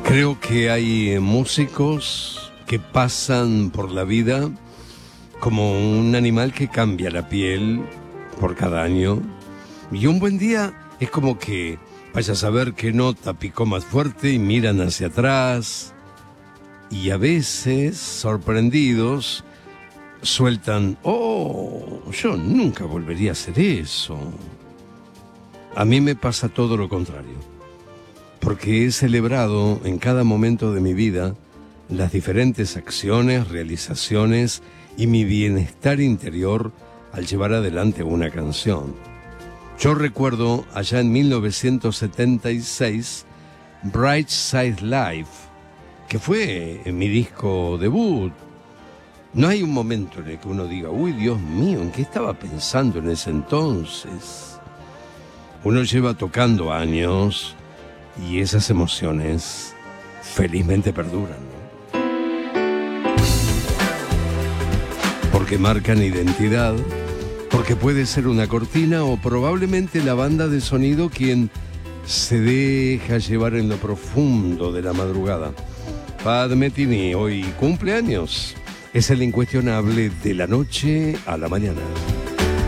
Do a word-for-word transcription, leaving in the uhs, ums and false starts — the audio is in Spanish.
Creo que hay eh, músicos que pasan por la vida como un animal que cambia la piel por cada año. Y un buen día es como que vaya a saber qué nota picó más fuerte y miran hacia atrás. Y a veces, sorprendidos, sueltan: oh, yo nunca volvería a hacer eso. A mí me pasa todo lo contrario, porque he celebrado en cada momento de mi vida las diferentes acciones, realizaciones y mi bienestar interior al llevar adelante una canción. Yo recuerdo allá en mil novecientos setenta y seis, Bright Side Life, que fue en mi disco debut. No hay un momento en el que uno diga: uy, Dios mío, ¿en qué estaba pensando en ese entonces? Uno lleva tocando años y esas emociones felizmente perduran, ¿no? Porque marcan identidad, porque puede ser una cortina o probablemente la banda de sonido quien se deja llevar en lo profundo de la madrugada. Pat Metheny hoy cumple años. Es el incuestionable de la noche a la mañana.